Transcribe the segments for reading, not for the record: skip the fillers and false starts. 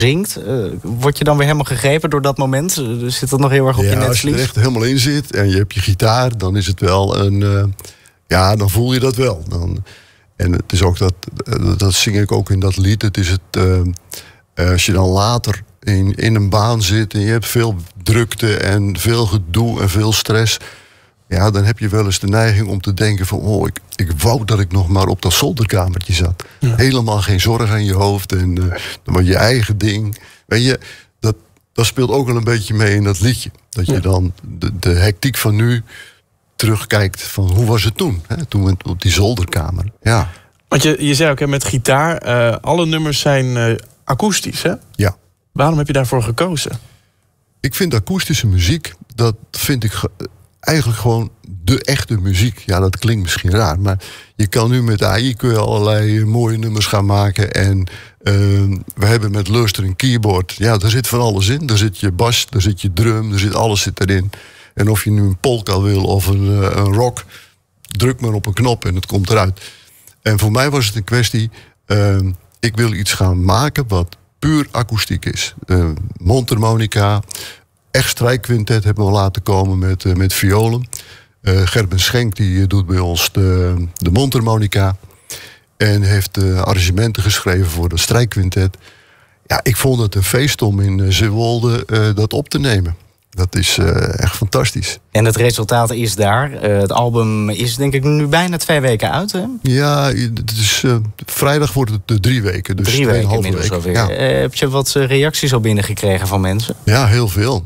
zingt, word je dan weer helemaal gegrepen door dat moment? Zit dat nog heel erg op je netvlies? Als je er echt helemaal in zit en je hebt je gitaar, dan is het wel een... dan voel je dat wel. En het is ook dat zing ik ook in dat lied. Het is als je dan later in een baan zit en je hebt veel drukte en veel gedoe en veel stress, ja, dan heb je wel eens de neiging om te denken van, ik wou dat ik nog maar op dat zolderkamertje zat. Ja. Helemaal geen zorg aan je hoofd en dan je eigen ding. Weet je, dat speelt ook wel een beetje mee in dat liedje. Dat je dan de hectiek van nu terugkijkt van hoe was het toen? Hè? Toen op die zolderkamer. Ja. Want je zei ook met gitaar, alle nummers zijn akoestisch, hè? Ja. Waarom heb je daarvoor gekozen? Ik vind akoestische muziek, dat vind ik eigenlijk gewoon de echte muziek. Ja, dat klinkt misschien raar, maar je kan nu met AI kun je allerlei mooie nummers gaan maken. En we hebben met Luster een keyboard. Ja, daar zit van alles in. Daar zit je bas, daar zit je drum, alles zit erin. En of je nu een polka wil of een rock, druk maar op een knop en het komt eruit. En voor mij was het een kwestie, ik wil iets gaan maken wat puur akoestiek is. Mondharmonica, echt strijkquintet hebben we laten komen met violen. Gerben Schenk die doet bij ons de mondharmonica. En heeft arrangementen geschreven voor de strijkquintet. Ja, ik vond het een feest om in Zeewolde dat op te nemen. Dat is echt fantastisch. En het resultaat is daar. Het album is denk ik nu bijna 2 weken uit, hè? Ja, het is, vrijdag wordt het 3 weken. Dus 3 weken inmiddels alweer. Ja. Heb je wat reacties al binnengekregen van mensen? Ja, heel veel.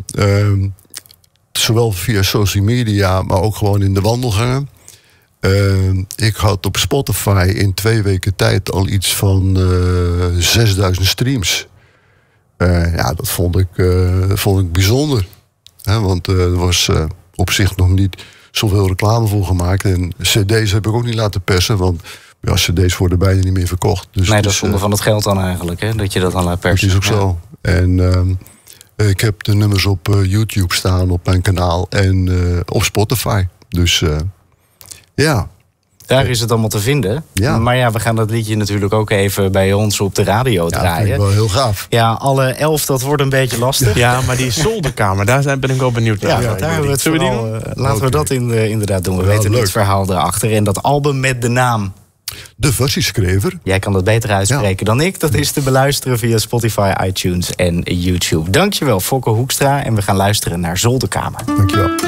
Zowel via social media, maar ook gewoon in de wandelgangen. Ik had op Spotify in 2 weken tijd al iets van 6000 streams. Dat vond ik bijzonder. Want er was op zich nog niet zoveel reclame voor gemaakt. En cd's heb ik ook niet laten persen, want ja, cd's worden bijna niet meer verkocht. Dus nee, dat is zonde van het geld dan eigenlijk, hè? Dat je dat dan laat persen. Dat is ook zo. En ik heb de nummers op YouTube staan op mijn kanaal en op Spotify. Dus ja. Daar is het allemaal te vinden. Ja. Maar ja, we gaan dat liedje natuurlijk ook even bij ons op de radio draaien. Ja, dat vind ik wel heel gaaf. Ja, alle 11, dat wordt een beetje lastig. Ja, maar die zolderkamer, ben ik wel benieuwd naar. Ja, daar hebben we het vooral, laten we dat inderdaad doen. We weten het verhaal erachter. En dat album met de naam De Versieschrijver. Jij kan dat beter uitspreken dan ik. Dat is te beluisteren via Spotify, iTunes en YouTube. Dankjewel, Fokke Hoekstra. En we gaan luisteren naar Zolderkamer. Dankjewel.